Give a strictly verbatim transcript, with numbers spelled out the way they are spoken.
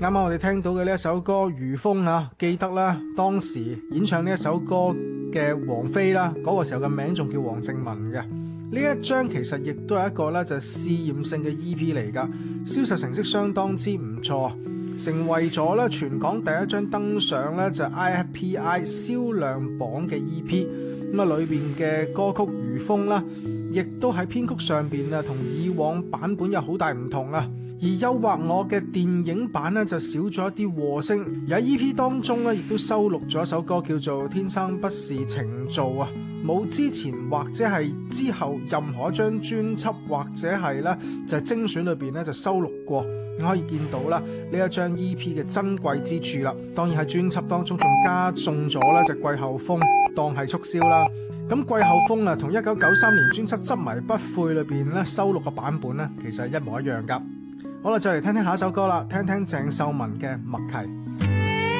啱啱我哋聽到嘅呢一首歌《如風》啊，記得啦，當時演唱呢一首歌嘅王菲啦，嗰、那個時候嘅名仲叫黃靜雯嘅。呢一張其實亦都係一個咧就試驗性嘅 E P 嚟噶，銷售成績相當之唔錯，成為咗咧全港第一張登上咧就 I F P I 銷量榜嘅 E P。咁啊，裏邊嘅歌曲《如風》啦，亦都喺編曲上邊啊，同以往版本有好大唔同啊。而誘惑我嘅電影版咧就少咗一啲和聲，而喺 E P 當中咧亦都收錄咗一首歌叫做《天生不是情造》啊，冇之前或者係之後任何一張專輯或者係咧就係精選裏邊咧就收錄過。你可以見到啦呢一張 E P 嘅珍貴之處啦。當然喺專輯當中仲加送咗咧就季候風當係促銷啦。咁季候風啊同一九九三年專輯執迷不悔裏邊咧收錄嘅版本咧其實係一模一樣噶。好啦，再嚟聽聽下一首歌啦，聽聽鄭秀文嘅《默契》。